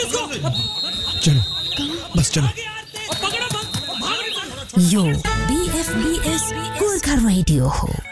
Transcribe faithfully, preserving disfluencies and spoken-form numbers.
चलो बस चलो। यो B F B S Gorkha radio हो।